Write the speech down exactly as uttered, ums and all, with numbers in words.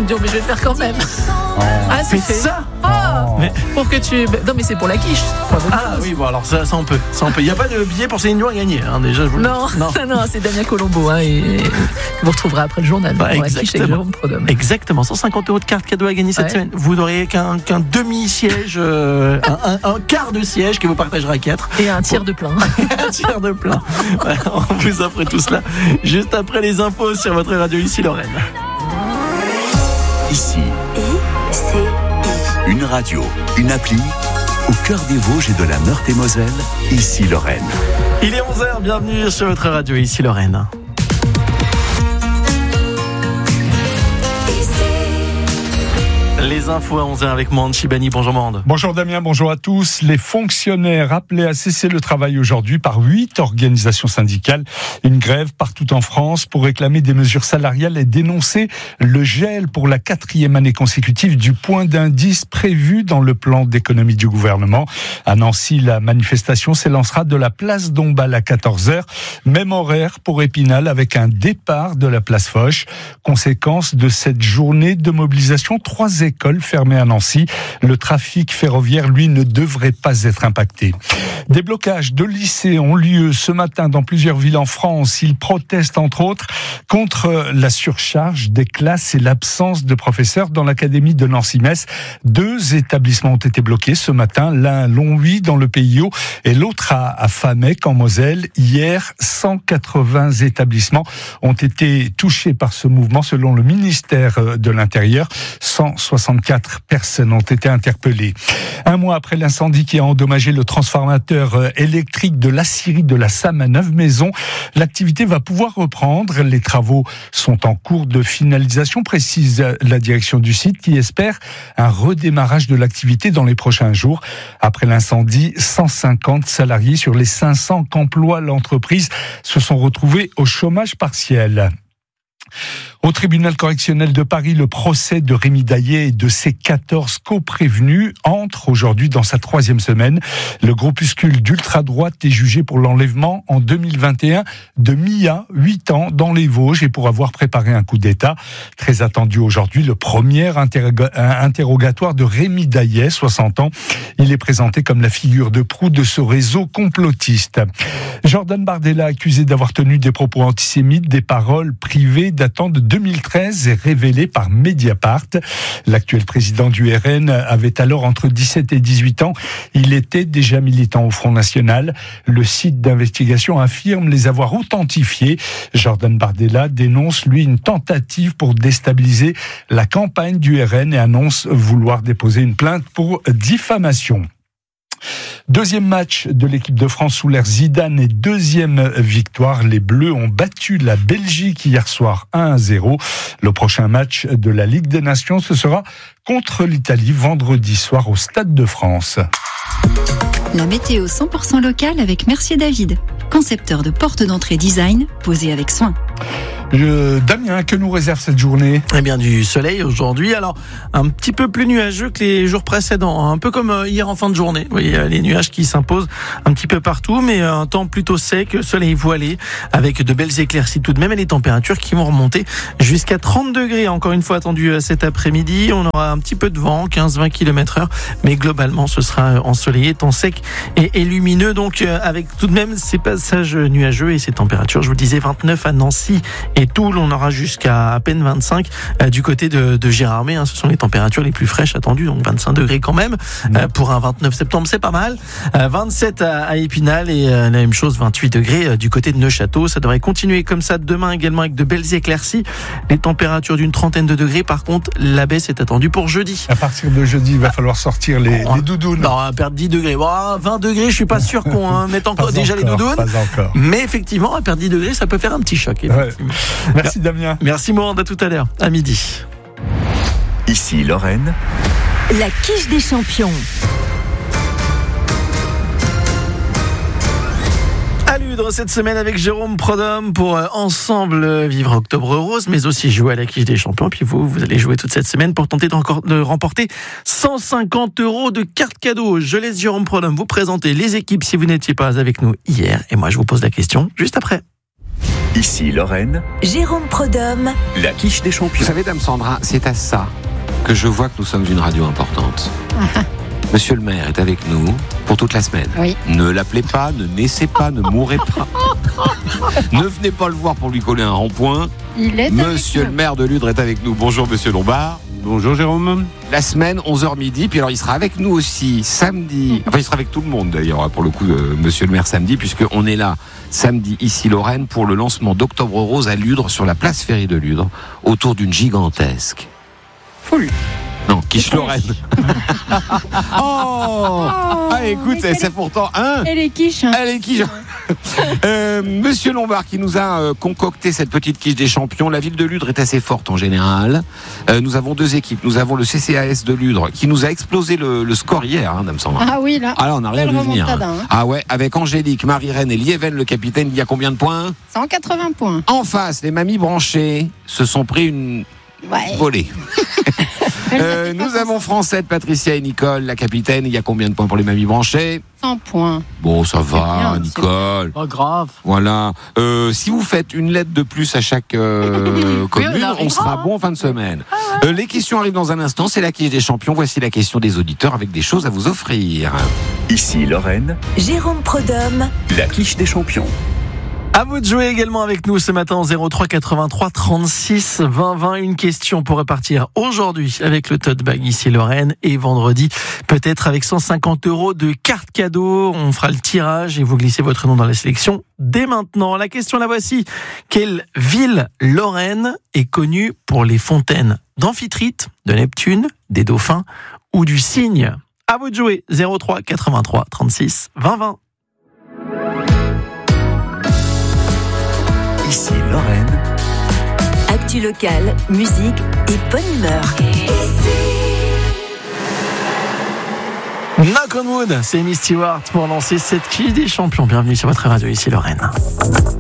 Céline Dion, mais je vais le faire quand même. Oh. Ah, c'est fait. ça. Oh, Mais- pour que tu. Non, mais c'est pour la quiche. Ah oui, bon alors ça, ça on peut, ça on peut. Il n'y a pas de billet pour Céline Dion à gagner, hein, déjà. Je vous le Non, dis. non. non, c'est Damien Colombo, hein, et, et que vous retrouverez après le journal. Bah, pour la quiche avec exactement. Jérôme Prodhomme. Exactement, cent cinquante euros de carte cadeau à gagner cette Ouais. semaine. Vous n'aurez qu'un, qu'un demi-siège, euh, un, un- un quart de siège que vous partagerez à quatre. Et un tiers de plein. Un tiers de plein. Voilà, on vous offre tout cela juste après les infos sur votre radio ici Lorraine. Ici, I C I. une radio, une appli, au cœur des Vosges et de la Meurthe-et-Moselle, ici Lorraine. Il est onze heures, bienvenue sur votre radio ici Lorraine. Les infos à onze heures avec Mande Chibani. Bonjour Mande. Bonjour Damien, bonjour à tous. Les fonctionnaires appelés à cesser le travail aujourd'hui par huit organisations syndicales. Une grève partout en France pour réclamer des mesures salariales et dénoncer le gel pour la quatrième année consécutive du point d'indice prévu dans le plan d'économie du gouvernement. À Nancy, la manifestation s'élancera de la place Dombasle à quatorze heures. Même horaire pour Épinal avec un départ de la place Foch. Conséquence de cette journée de mobilisation, trois écoles fermées à Nancy. Le trafic ferroviaire, lui, ne devrait pas être impacté. Des blocages de lycées ont lieu ce matin dans plusieurs villes en France. Ils protestent entre autres contre la surcharge des classes et l'absence de professeurs dans l'académie de Nancy-Metz. Deux établissements ont été bloqués ce matin, l'un à Longwy dans le P I O et l'autre à, à Famec en Moselle. Hier, cent quatre-vingts établissements ont été touchés par ce mouvement selon le ministère de l'Intérieur. cent soixante-quatre personnes ont été interpellées. Un mois après l'incendie qui a endommagé le transformateur électrique de l'aciérie de la Sam à Neuve-Maisons, l'activité va pouvoir reprendre. Les travaux sont en cours de finalisation, précise la direction du site qui espère un redémarrage de l'activité dans les prochains jours. Après l'incendie, cent cinquante salariés sur les cinq cents qu'emploie l'entreprise se sont retrouvés au chômage partiel. Au tribunal correctionnel de Paris, le procès de Rémi Daillet et de ses quatorze co-prévenus entre aujourd'hui dans sa troisième semaine. Le groupuscule d'ultra-droite est jugé pour l'enlèvement en deux mille vingt et un de Mia, huit ans, dans les Vosges et pour avoir préparé un coup d'État. Très attendu aujourd'hui, le premier interroga- interrogatoire de Rémi Daillet, soixante ans. Il est présenté comme la figure de proue de ce réseau complotiste. Jordan Bardella, accusé d'avoir tenu des propos antisémites, des paroles privées datant de deux mille treize et révélées par Mediapart. L'actuel président du R N avait alors entre dix-sept et dix-huit ans. Il était déjà militant au Front National. Le site d'investigation affirme les avoir authentifiés. Jordan Bardella dénonce, lui, une tentative pour déstabiliser la campagne du R N et annonce vouloir déposer une plainte pour diffamation. Deuxième match de l'équipe de France sous l'ère Zidane et deuxième victoire. Les Bleus ont battu la Belgique hier soir un à zéro. Le prochain match de la Ligue des Nations, ce sera contre l'Italie vendredi soir au Stade de France. La météo cent pour cent locale avec Mercier David, concepteur de portes d'entrée design posées avec soin. Je, Damien, que nous réserve cette journée ? Eh bien, du soleil aujourd'hui. Alors, un petit peu plus nuageux que les jours précédents. Un peu comme hier en fin de journée. Vous voyez, les nuages qui s'imposent un petit peu partout, mais un temps plutôt sec, soleil voilé, avec de belles éclaircies tout de même et les températures qui vont remonter jusqu'à trente degrés. Encore une fois, attendu cet après-midi. On aura un petit peu de vent, quinze à vingt kilomètres heure, mais globalement, ce sera ensoleillé, temps sec et, et lumineux. Donc, avec tout de même ces passages nuageux et ces températures, je vous le disais, vingt-neuf à Nancy et Toul, on aura jusqu'à à peine vingt-cinq euh, du côté de, de Gérardmer, hein, ce sont les températures les plus fraîches attendues, donc vingt-cinq degrés quand même, euh, pour un vingt-neuf septembre, c'est pas mal, euh, vingt-sept à, à Épinal et euh, la même chose, vingt-huit degrés euh, du côté de Neufchâteau. Ça devrait continuer comme ça demain également avec de belles éclaircies, les températures d'une trentaine de degrés. Par contre, la baisse est attendue pour jeudi. À partir de jeudi, il va falloir sortir les, Oh, les doudounes. Non, on va perdre dix degrés. Bon, vingt degrés, je suis pas sûr qu'on hein, mette encore Pas déjà encore, les doudounes. Pas encore. Mais effectivement, à perdre dix degrés, ça peut faire un petit choc. Ouais. Merci Damien. Merci Morand, à tout à l'heure, à midi. Ici Lorraine, La quiche des champions. À Ludre cette semaine avec Jérôme Prodhomme pour euh, ensemble euh, vivre Octobre Rose, mais aussi jouer à la quiche des champions. Puis vous, vous allez jouer toute cette semaine pour tenter de, rencor- de remporter cent cinquante euros de cartes cadeaux. Je laisse Jérôme Prodhomme vous présenter les équipes si vous n'étiez pas avec nous hier. Et moi, je vous pose la question juste après. Ici Lorraine, Jérôme Prodhomme, la quiche des Vous champions. savez, Dame Sandra, c'est à ça que je vois que nous sommes une radio importante. Monsieur le maire est avec nous pour toute la semaine. Oui. Ne l'appelez pas, ne naissez pas, ne mourrez pas. Ne venez pas le voir pour lui coller un rond-point. Il est Monsieur avec le maire de Ludre est avec nous. Bonjour Monsieur Lombard. Bonjour Jérôme. La semaine, onze heures midi. Puis alors, il sera avec nous aussi samedi. Enfin, il sera avec tout le monde d'ailleurs, pour le coup, euh, Monsieur le maire samedi, puisqu'on est là samedi, ici Lorraine, pour le lancement d'Octobre Rose à Ludre, sur la place Ferry de Ludre, autour d'une gigantesque. Foule. Non, quiche Lorraine. Oh Ah, écoute, mais c'est pourtant un. Et les quiches. hein. Elle est quiche. Euh, Monsieur Lombard qui nous a euh, concocté cette petite quiche des champions. La ville de Ludre est assez forte en général. Euh, nous avons deux équipes. Nous avons le C C A S de Ludre qui nous a explosé le, le score hier, hein, Dame Sandra. Ah oui, là. Ah là, on n'a rien Belle vu venir. remontada, hein. Ah ouais, avec Angélique, Marie-Reine et Lieven, le capitaine, il y a combien de points? cent quatre-vingts points. En face, les mamies branchées se sont pris une Ouais. volée. Euh, nous avons Francette, Patricia et Nicole, la capitaine. Il y a combien de points pour les mamies branchées? cent points. Bon, ça va, bien, c'est Nicole. Pas grave. Voilà. Euh, si vous faites une lettre de plus à chaque euh, commune, on on, arrivera, sera bon en fin de semaine. Euh, les questions arrivent dans un instant. C'est la quiche des champions. Voici la question des auditeurs avec des choses à vous offrir. Ici Lorraine, Jérôme Prodhomme, la quiche des champions. À vous de jouer également avec nous ce matin au zéro trois quatre-vingt-trois trente-six vingt vingt. Une question pour repartir aujourd'hui avec le tote bag ici Lorraine et vendredi peut-être avec cent cinquante euros de cartes cadeaux. On fera le tirage et vous glissez votre nom dans la sélection dès maintenant. La question la voici. Quelle ville lorraine est connue pour les fontaines d'Amphitrite, de Neptune, des dauphins ou du Cygne? À vous de jouer. zéro trois quatre-vingt-trois trente-six vingt vingt. Ici Lorraine, actu locale, musique et bonne humeur. Knock on wood, c'est Amy Stewart pour lancer cette quiche des champions. Bienvenue sur votre radio ici Lorraine.